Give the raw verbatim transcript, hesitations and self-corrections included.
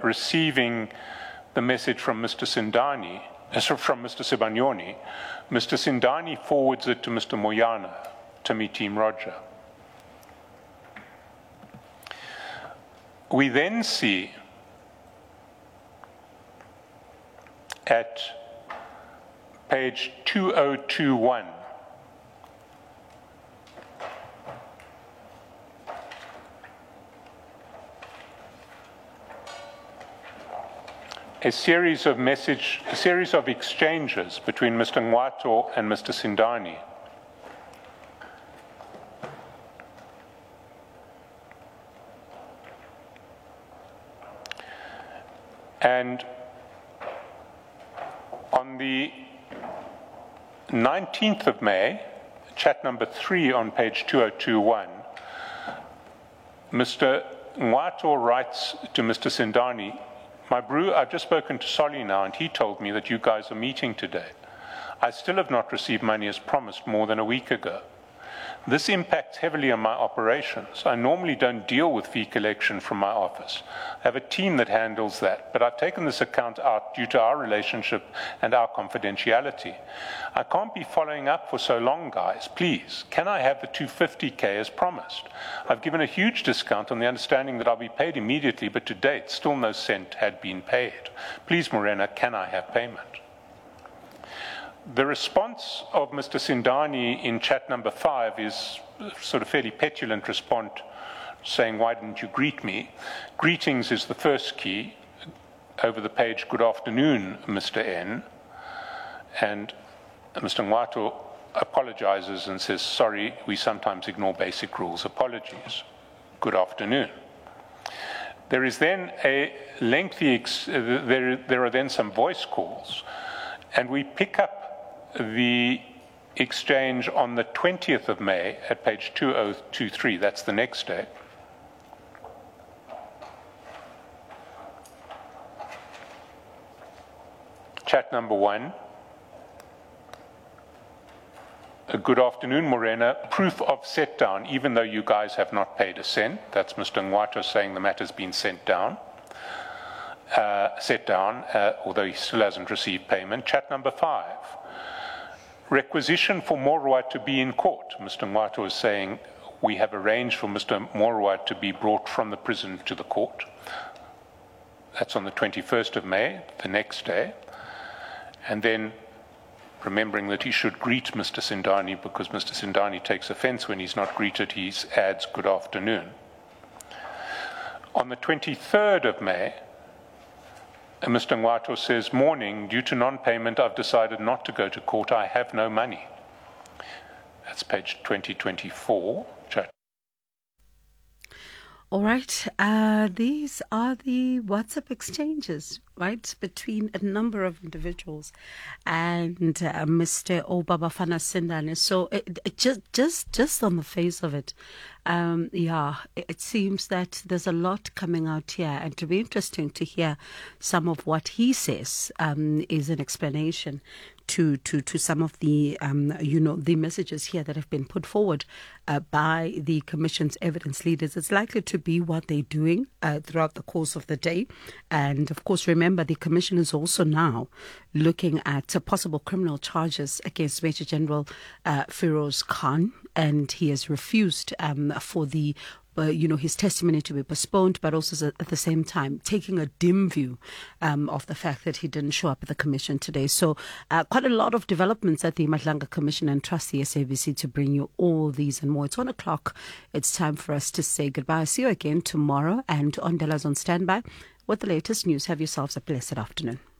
receiving the message from Mister Sindani, uh, from Mister Sibanyoni, Mister Sindani forwards it to Mister Moyana, to me, Team Roger. We then see at page two thousand twenty-one, a series of message, a series of exchanges between Mister Ngwato and Mister Sindani. And on the nineteenth of May, chat number three on page two thousand twenty-one, Mister Ngwato writes to Mister Sindani, "My brew, I've just spoken to Solly now, and he told me that you guys are meeting today. I still have not received money as promised more than a week ago. This impacts heavily on my operations. I normally don't deal with fee collection from my office. I have a team that handles that, but I've taken this account out due to our relationship and our confidentiality. I can't be following up for so long, guys. Please, can I have the two hundred fifty K as promised? I've given a huge discount on the understanding that I'll be paid immediately, but to date, still no cent had been paid. Please, Morena, can I have payment?" The response of Mister Sindani in chat number five is sort of fairly petulant response, saying, "Why didn't you greet me?" Greetings is the first key. Over the page, "Good afternoon, Mister N." And Mister Ngwato apologizes and says, "Sorry, we sometimes ignore basic rules. Apologies. Good afternoon." There is then a lengthy, ex there, there are then some voice calls, and we pick up the exchange on the twentieth of May at page two thousand twenty-three. That's the next day. Chat number one. "Good afternoon, Morena. Proof of set down, even though you guys have not paid a cent." That's Mister Ngwato saying the matter's been sent down. Uh, set down, uh, although he still hasn't received payment. Chat number five. Requisition for Morwa to be in court. Mister Ngwato is saying, we have arranged for Mister Morwa to be brought from the prison to the court. That's on the twenty-first of May, the next day. And then, remembering that he should greet Mister Sindani, because Mister Sindani takes offense when he's not greeted, he adds, "Good afternoon." On the twenty-third of May, Mister Ngwato says, "Morning, due to non-payment, I've decided not to go to court. I have no money." That's page twenty twenty-four. Chat. All right. Uh, these are the WhatsApp exchanges, right, between a number of individuals and uh, Mister Obabafana Sindani. So it, it just, just, just on the face of it, um, yeah, it, it seems that there's a lot coming out here, and to be interesting to hear some of what he says um, is an explanation to to to some of the um, you know the messages here that have been put forward uh, by the Commission's evidence leaders. It's likely to be what they're doing uh, throughout the course of the day, and of course, remember the Commission is also now looking at uh, possible criminal charges against Major General uh, Feroz Khan, and he has refused um, for the Uh, you know, his testimony to be postponed, but also at the same time taking a dim view um, of the fact that he didn't show up at the Commission today. So uh, quite a lot of developments at the Madlanga Commission, and trust the S A B C to bring you all these and more. It's one o'clock. It's time for us to say goodbye. See you again tomorrow, and Ondela's on standby with the latest news. Have yourselves a blessed afternoon.